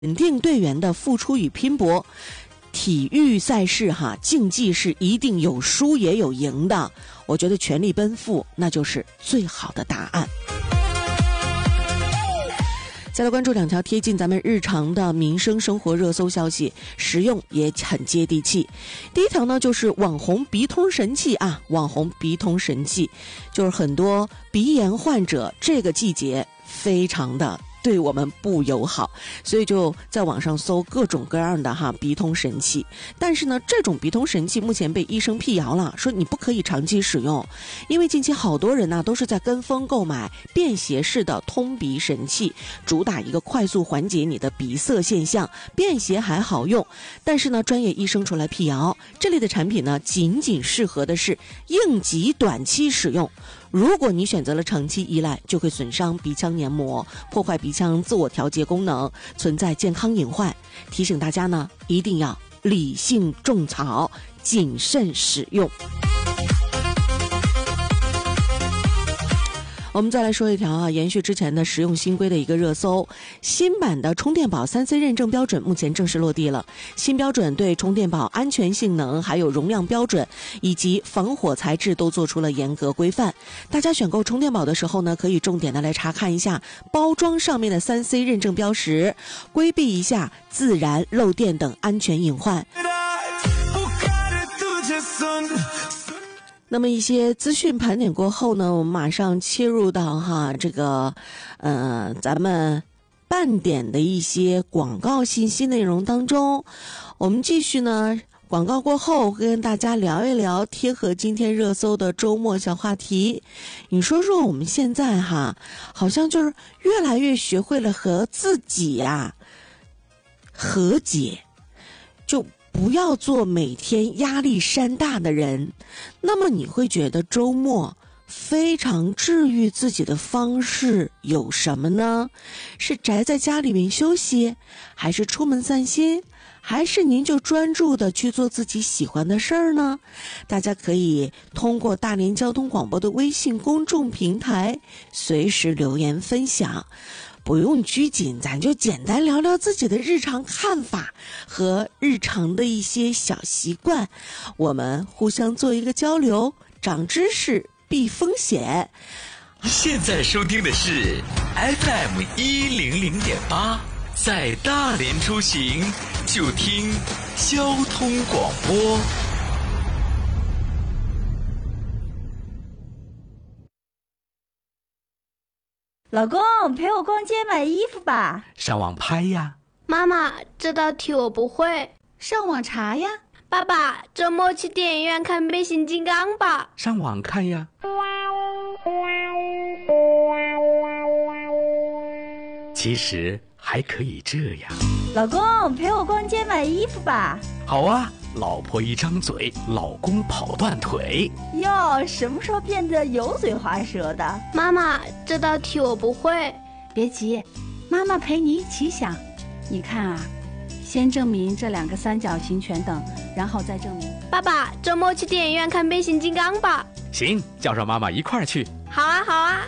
肯定队员的付出与拼搏。体育赛事竞技是一定有输也有赢的，我觉得全力奔赴那就是最好的答案。再来关注2条贴近咱们日常的民生生活热搜消息，实用也很接地气。第一条呢，就是网红鼻通神器网红鼻通神器，就是很多鼻炎患者这个季节非常的对我们不友好，所以就在网上搜各种各样的鼻通神器。但是呢，这种鼻通神器目前被医生辟谣了，说你不可以长期使用，因为近期好多人都是在跟风购买便携式的通鼻神器，主打一个快速缓解你的鼻塞现象，便携还好用。但是呢，专业医生出来辟谣，这类的产品呢，仅仅适合的是应急短期使用。如果你选择了长期依赖，就会损伤鼻腔黏膜，破坏鼻腔自我调节功能，存在健康隐患。提醒大家呢，一定要理性种草，谨慎使用。我们再来说一条延续之前的实用新规的一个热搜。新版的充电宝 3C 认证标准目前正式落地了。新标准对充电宝安全性能、还有容量标准以及防火材质都做出了严格规范。大家选购充电宝的时候呢，可以重点的来查看一下包装上面的 3C 认证标识，规避一下自燃、漏电等安全隐患。那么一些资讯盘点过后呢，我们马上切入到咱们半点的一些广告信息内容当中。我们继续呢，广告过后跟大家聊一聊贴合今天热搜的周末小话题。你说说我们现在好像就是越来越学会了和自己和解，就不要做每天压力山大的人。那么你会觉得周末非常治愈自己的方式有什么呢？是宅在家里面休息，还是出门散心，还是您就专注的去做自己喜欢的事儿呢？大家可以通过大连交通广播的微信公众平台随时留言分享，不用拘谨，咱就简单聊聊自己的日常看法和日常的一些小习惯，我们互相做一个交流，长知识避风险。 现在收听的是 FM 100.8，在大连出行就听交通广播。 老公，陪我逛街买衣服吧。 上网拍呀。 妈妈，这道题我不会。 上网查呀。 爸爸，周末去电影院看变形金刚吧。 上网看呀。其实还可以这样。 老公，陪我逛街买衣服吧。 好啊，老婆一张嘴，老公跑断腿。 哟，什么时候变得油嘴滑舌的？ 妈妈，这道题我不会。 别急，妈妈陪你一起想。你看先证明这2个三角形全等，然后再证明。 爸爸，周末去电影院看变形金刚吧。 行，叫上妈妈一块儿去。 好啊，好啊。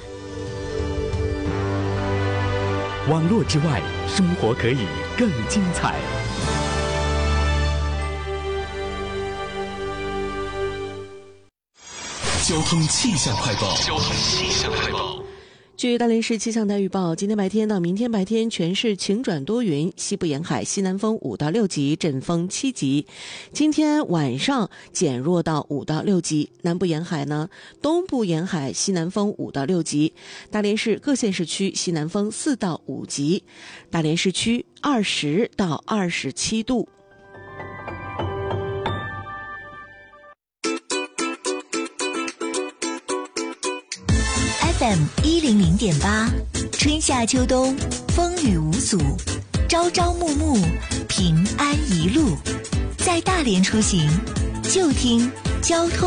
网络之外，生活可以更精彩。 交通气象快报。交通气象快报。 据大连市气象台预报，今天白天到明天白天全市晴转多云，西部沿海西南风5到6级，阵风7级。今天晚上减弱到5到6级，南部沿海呢，东部沿海西南风5到6级。大连市各县市区西南风4到5级，大连市区20到27度。 FM 100.8，春夏秋冬风雨无阻，朝朝暮暮平安一路。在大连出行，就听交通。